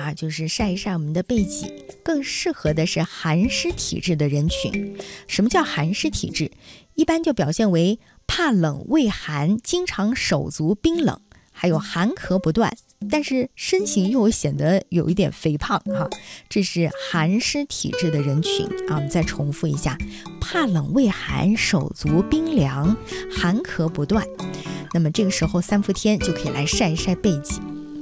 啊，就是晒一晒我们的背脊，更适合的是寒湿体质的人群。什么叫寒湿体质？一般就表现为怕冷畏寒，经常手足冰冷，还有寒咳不断，但是身形又显得有一点肥胖哈，这是寒湿体质的人群啊。我们再重复一下，怕冷畏寒，手足冰凉，寒咳不断。那么这个时候三伏天就可以来晒一晒背脊。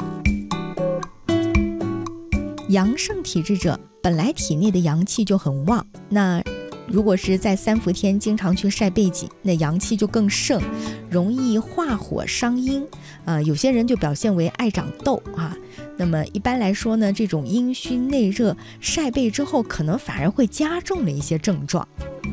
阳盛体质者本来体内的阳气就很旺，那如果是在三伏天经常去晒背脊，那阳气就更盛，容易化火伤阴。有些人就表现为爱长痘啊。那么一般来说呢，这种阴虚内热晒背之后，可能反而会加重了一些症状。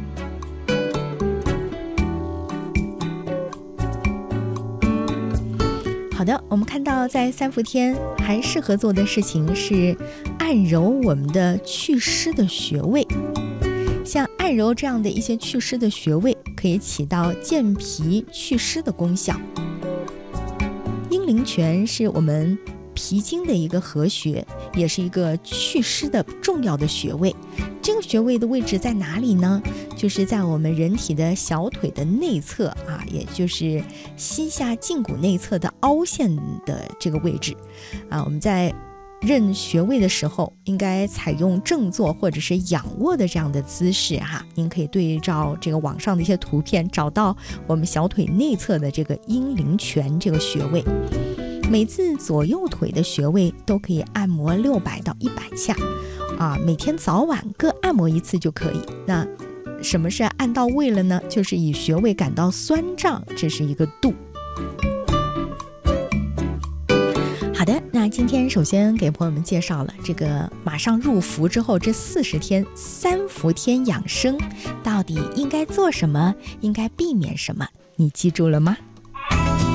好的，我们看到在三伏天还适合做的事情是按揉我们的祛湿的穴位。像按揉这样的一些祛湿的穴位，可以起到健脾祛湿的功效。阴陵泉是我们脾经的一个合穴，也是一个祛湿的重要的穴位。这个穴位的位置在哪里呢？就是在我们人体的小腿的内侧啊，也就是膝下胫骨内侧的凹陷的这个位置啊。我们在认穴位的时候，应该采用正坐或者是仰卧的这样的姿势哈。您可以对照这个网上的一些图片，找到我们小腿内侧的这个阴陵泉这个穴位。每次左右腿的穴位都可以按摩600到100下啊，每天早晚各按摩一次就可以。那什么是按到位了呢？就是以穴位感到酸胀，这是一个度。好的，那今天首先给朋友们介绍了这个马上入伏之后这40天三伏天养生，到底应该做什么，应该避免什么，你记住了吗？